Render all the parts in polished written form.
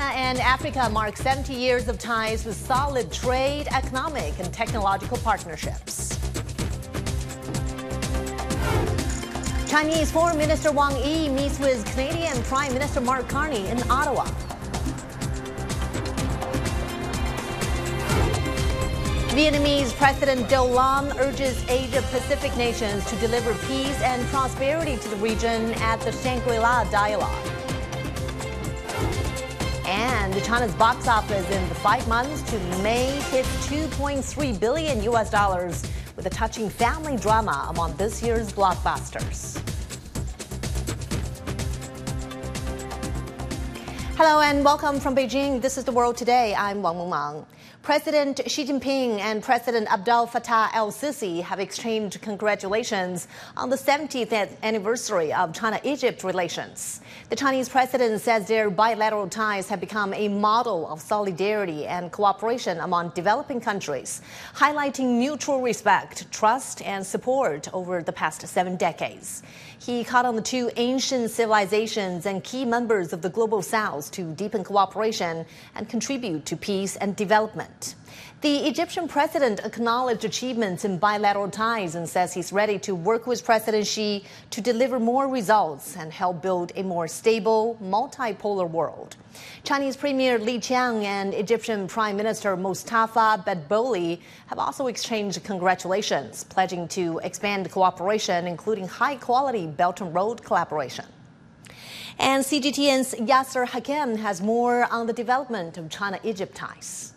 China and Africa mark 70 years of ties with solid trade, economic, and technological partnerships. Chinese Foreign Minister Wang Yi meets with Canadian Prime Minister Mark Carney in Ottawa. Vietnamese President Do Lam urges Asia-Pacific nations to deliver peace and prosperity to the region at the Shangri-La Dialogue. And China's box office in the 5 months to May hit $2.3 billion with a touching family drama among this year's blockbusters. Hello and welcome from Beijing. This is The World Today. I'm Wang Mengmang. President Xi Jinping and President Abdel Fattah el-Sisi have exchanged congratulations on the 70th anniversary of China-Egypt relations. The Chinese president says their bilateral ties have become a model of solidarity and cooperation among developing countries, highlighting mutual respect, trust, and support over the past 7 decades. He called on the two ancient civilizations and key members of the Global South to deepen cooperation and contribute to peace and development. The Egyptian president acknowledged achievements in bilateral ties and says he's ready to work with President Xi to deliver more results and help build a more stable, multipolar world. Chinese Premier Li Qiang and Egyptian Prime Minister Mustafa Bedboli have also exchanged congratulations, pledging to expand cooperation, including high-quality Belt and Road collaboration. And CGTN's Yasser Hakim has more on the development of China-Egypt ties.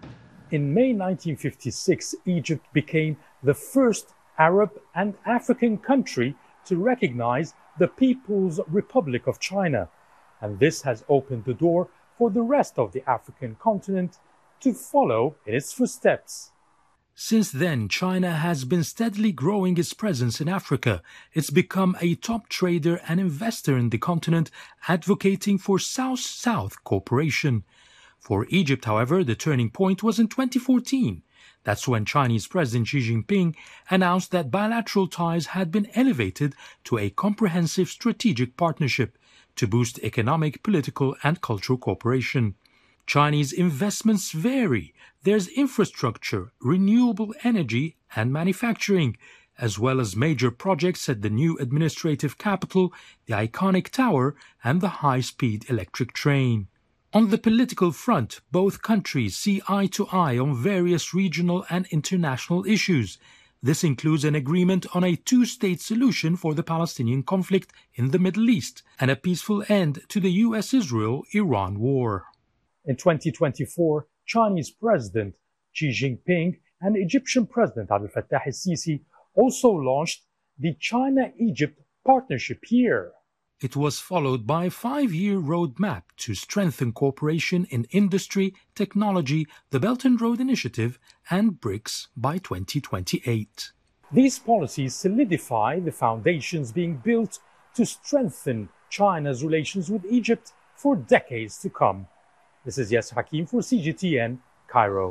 In May 1956, Egypt became the first Arab and African country to recognize the People's Republic of China. And this has opened the door for the rest of the African continent to follow in its footsteps. Since then, China has been steadily growing its presence in Africa. It's become a top trader and investor in the continent, advocating for South-South cooperation. For Egypt, however, the turning point was in 2014. That's when Chinese President Xi Jinping announced that bilateral ties had been elevated to a comprehensive strategic partnership to boost economic, political, and cultural cooperation. Chinese investments vary. There's infrastructure, renewable energy, and manufacturing, as well as major projects at the new administrative capital, the iconic tower, and the high-speed electric train. On the political front, both countries see eye to eye on various regional and international issues. This includes an agreement on a two-state solution for the Palestinian conflict in the Middle East and a peaceful end to the US-Israel-Iran war. In 2024, Chinese President Xi Jinping and Egyptian President Abdel Fattah el-Sisi also launched the China-Egypt Partnership Year. It was followed by a 5-year roadmap to strengthen cooperation in industry, technology, the Belt and Road Initiative, and BRICS by 2028. These policies solidify the foundations being built to strengthen China's relations with Egypt for decades to come. This is Yasser Hakim for CGTN, Cairo.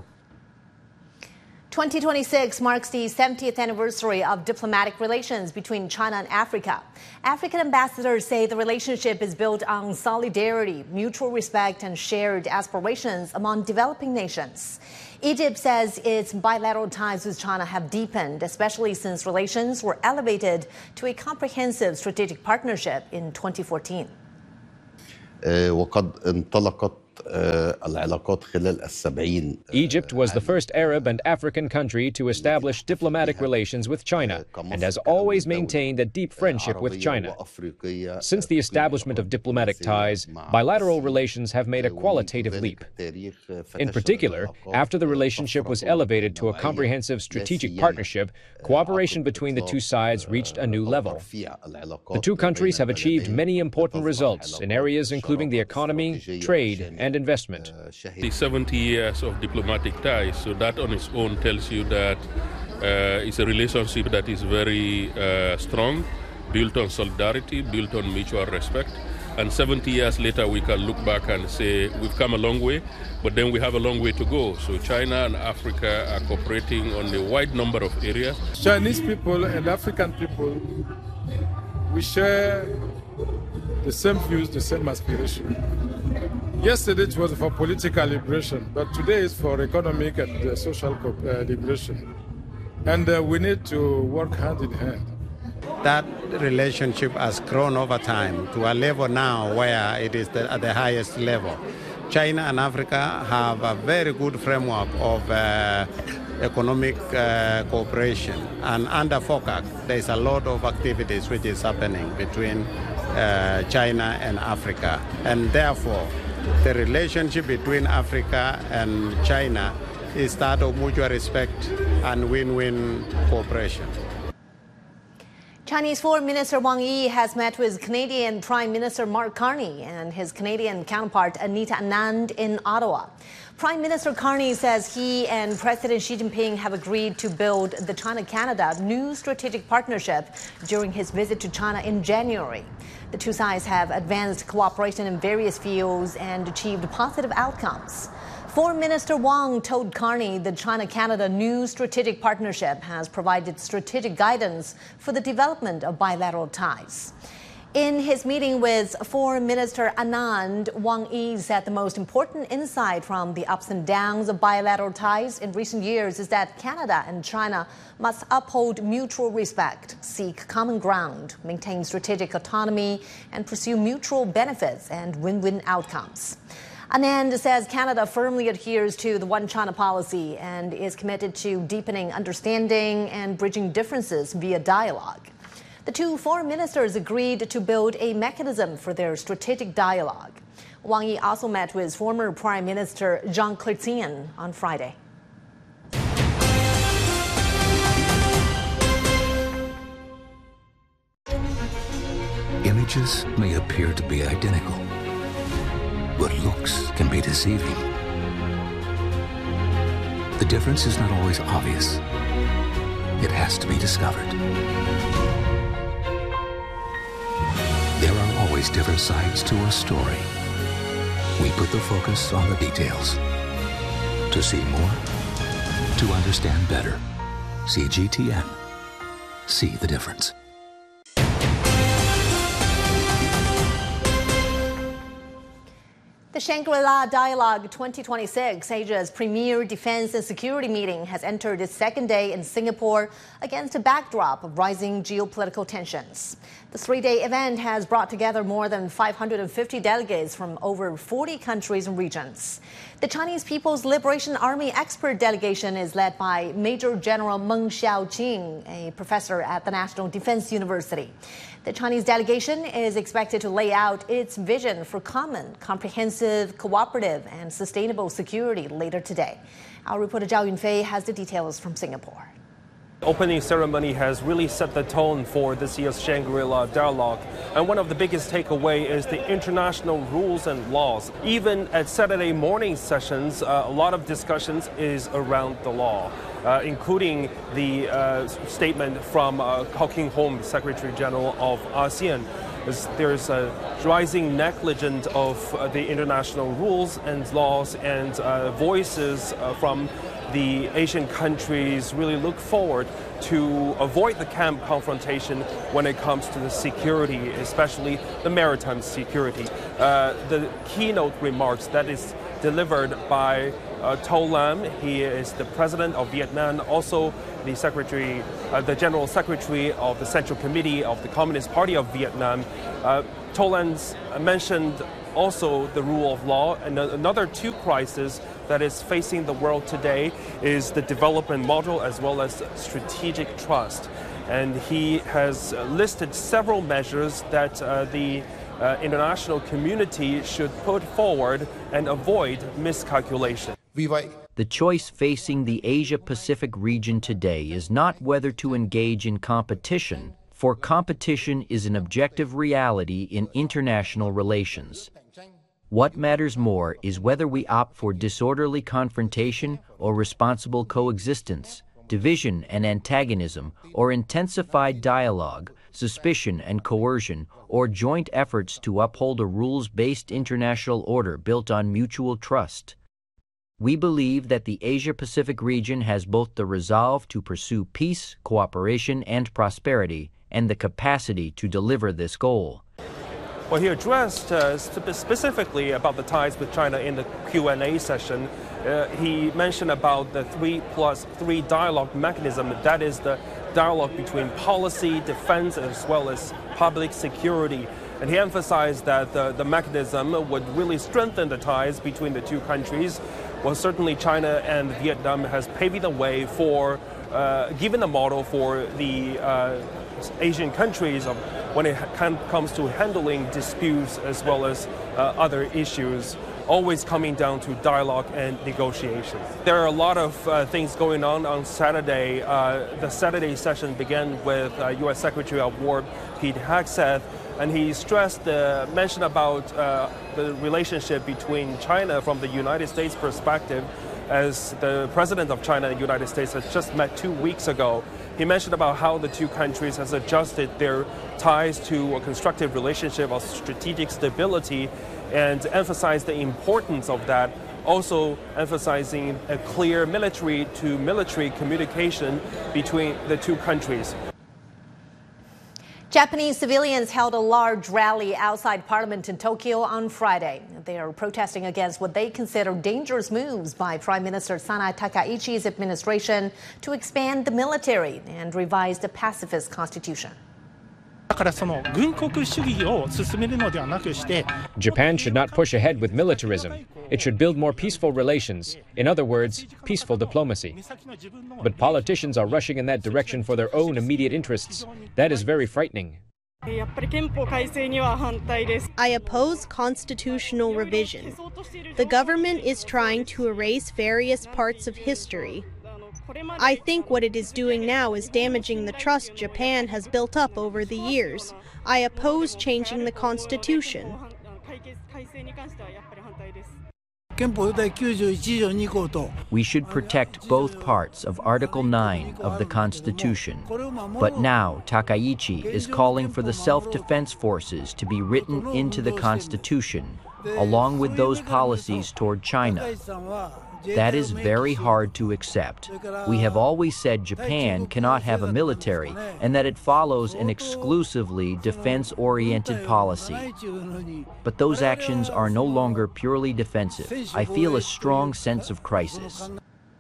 2026 marks the 70th anniversary of diplomatic relations between China and Africa. African ambassadors say the relationship is built on solidarity, mutual respect, and shared aspirations among developing nations. Egypt says its bilateral ties with China have deepened, especially since relations were elevated to a comprehensive strategic partnership in 2014. وقد انطلقت Egypt was the first Arab and African country to establish diplomatic relations with China and has always maintained a deep friendship with China. Since the establishment of diplomatic ties, bilateral relations have made a qualitative leap. In particular, after the relationship was elevated to a comprehensive strategic partnership, cooperation between the two sides reached a new level. The two countries have achieved many important results in areas including the economy, trade, and investment. The 70 years of diplomatic ties, so that on its own tells you that it's a relationship that is very strong, built on solidarity, built on mutual respect. And 70 years later, we can look back and say we've come a long way, but then we have a long way to go. So China and Africa are cooperating on a wide number of areas. Chinese people and African people, we share the same views, the same aspiration. Yesterday it was for political liberation, but today it's for economic and social liberation. And we need to work hand in hand. That relationship has grown over time to a level now where it is at the highest level. China and Africa have a very good framework of economic cooperation. And under FOCAC, there's a lot of activities which is happening between China and Africa. And therefore, the relationship between Africa and China is that of mutual respect and win-win cooperation. Chinese Foreign Minister Wang Yi has met with Canadian Prime Minister Mark Carney and his Canadian counterpart Anita Anand in Ottawa. Prime Minister Carney says he and President Xi Jinping have agreed to build the China-Canada new strategic partnership during his visit to China in January. The two sides have advanced cooperation in various fields and achieved positive outcomes. Foreign Minister Wang told Carney the China-Canada new strategic partnership has provided strategic guidance for the development of bilateral ties. In his meeting with Foreign Minister Anand, Wang Yi said the most important insight from the ups and downs of bilateral ties in recent years is that Canada and China must uphold mutual respect, seek common ground, maintain strategic autonomy, and pursue mutual benefits and win-win outcomes. Anand says Canada firmly adheres to the One China policy and is committed to deepening understanding and bridging differences via dialogue. The two foreign ministers agreed to build a mechanism for their strategic dialogue. Wang Yi also met with former Prime Minister Jean Chrétien on Friday. Images may appear to be identical, but looks can be deceiving. The difference is not always obvious. It has to be discovered. There are always different sides to a story. We put the focus on the details. To see more, to understand better. CGTN. See the difference. The Shangri-La Dialogue 2026, Asia's premier defense and security meeting, has entered its second day in Singapore against a backdrop of rising geopolitical tensions. The three-day event has brought together more than 550 delegates from over 40 countries and regions. The Chinese People's Liberation Army expert delegation is led by Major General Meng Xiaoqing, a professor at the National Defense University. The Chinese delegation is expected to lay out its vision for common, comprehensive, cooperative, and sustainable security later today. Our reporter Zhao Yunfei has the details from Singapore. The opening ceremony has really set the tone for this year's Shangri-La Dialogue. And one of the biggest takeaway is the international rules and laws. Even at Saturday morning sessions, a lot of discussions is around the law, including the statement from Kao King Hom, Secretary General of ASEAN. There's a rising negligence of the international rules and laws, and voices from the Asian countries really look forward to avoid the camp confrontation when it comes to the security, especially the maritime security. The keynote remarks that is delivered by To Lam. He is the president of Vietnam, also the secretary, the general secretary of the Central Committee of the Communist Party of Vietnam. To Lam mentioned also the rule of law, and another two crises that is facing the world today is the development model as well as strategic trust. And he has listed several measures that the international community should put forward and avoid miscalculation. The choice facing the Asia-Pacific region today is not whether to engage in competition, for competition is an objective reality in international relations. What matters more is whether we opt for disorderly confrontation or responsible coexistence, division and antagonism, or intensified dialogue, suspicion and coercion, or joint efforts to uphold a rules-based international order built on mutual trust. We believe that the Asia-Pacific region has both the resolve to pursue peace, cooperation, and prosperity, and the capacity to deliver this goal. Well, he addressed specifically about the ties with China in the Q&A session. He mentioned about the 3+3 dialogue mechanism. That is the dialogue between policy, defense, as well as public security. And he emphasized that the mechanism would really strengthen the ties between the two countries. Well, certainly China and Vietnam has paved the way for, given a model for the Asian countries when it comes to handling disputes as well as other issues, always coming down to dialogue and negotiation. There are a lot of things going on Saturday. The Saturday session began with U.S. Secretary of War Pete Hegseth, and he mentioned about the relationship between China from the United States perspective, as the president of China and the United States has just met 2 weeks ago. He mentioned about how the two countries has adjusted their ties to a constructive relationship of strategic stability and emphasized the importance of that, also emphasizing a clear military-to-military communication between the two countries. Japanese civilians held a large rally outside Parliament in Tokyo on Friday. They are protesting against what they consider dangerous moves by Prime Minister Sanai Takaichi's administration to expand the military and revise the pacifist constitution. Japan should not push ahead with militarism. It should build more peaceful relations. In other words, peaceful diplomacy. But politicians are rushing in that direction for their own immediate interests. That is very frightening. I oppose constitutional revision. The government is trying to erase various parts of history. I think what it is doing now is damaging the trust Japan has built up over the years. I oppose changing the constitution. We should protect both parts of Article 9 of the Constitution. But now Takaichi is calling for the self-defense forces to be written into the Constitution, along with those policies toward China. That is very hard to accept. We have always said Japan cannot have a military and that it follows an exclusively defense-oriented policy. But those actions are no longer purely defensive. I feel a strong sense of crisis.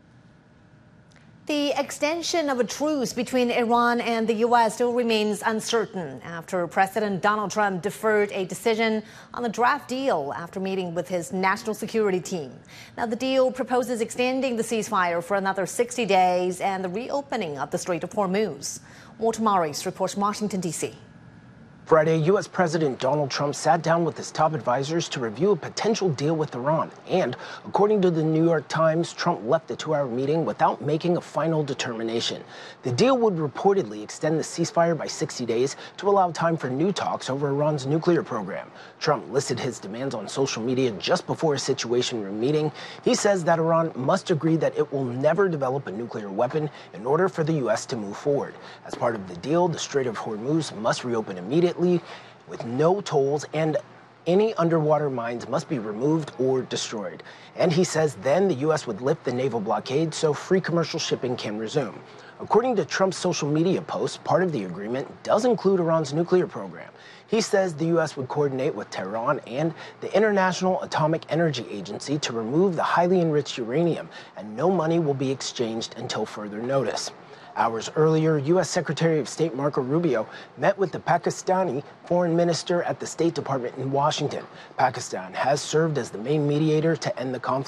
The extension of a truce between Iran and the U.S. still remains uncertain after President Donald Trump deferred a decision on the draft deal after meeting with his national security team. Now, the deal proposes extending the ceasefire for another 60 days and the reopening of the Strait of Hormuz. Walter Morris reports from Washington, D.C. Friday, U.S. President Donald Trump sat down with his top advisors to review a potential deal with Iran. And according to the New York Times, Trump left the two-hour meeting without making a final determination. The deal would reportedly extend the ceasefire by 60 days to allow time for new talks over Iran's nuclear program. Trump listed his demands on social media just before a Situation Room meeting. He says that Iran must agree that it will never develop a nuclear weapon in order for the U.S. to move forward. As part of the deal, the Strait of Hormuz must reopen immediately with no tolls, and any underwater mines must be removed or destroyed. And he says then the U.S. would lift the naval blockade so free commercial shipping can resume. According to Trump's social media posts, part of the agreement does include Iran's nuclear program. He says the U.S. would coordinate with Tehran and the International Atomic Energy Agency to remove the highly enriched uranium, and no money will be exchanged until further notice. Hours earlier, U.S. Secretary of State Marco Rubio met with the Pakistani foreign minister at the State Department in Washington. Pakistan has served as the main mediator to end the conflict.